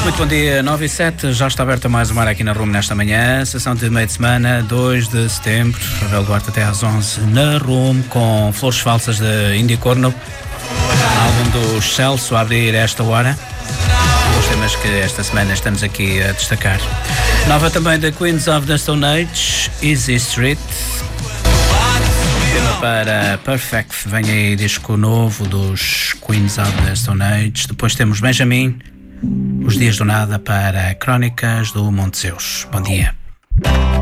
Muito bom dia, 9 e 7, já está aberta mais uma hora aqui na Rumo nesta manhã, sessão de meio de semana, 2 de setembro, Ravel Duarte até às 11 na Rumo, com Flores Falsas de Indicorno, álbum do Celso a abrir esta hora, os temas que esta semana estamos aqui a destacar. Nova também da Queens of the Stone Age, Easy Street, tema para Perfect, vem aí disco novo dos Queens of the Stone Age, depois temos Benjamin, Os Dias do Nada para Crónicas do Monte Zeus. Bom dia.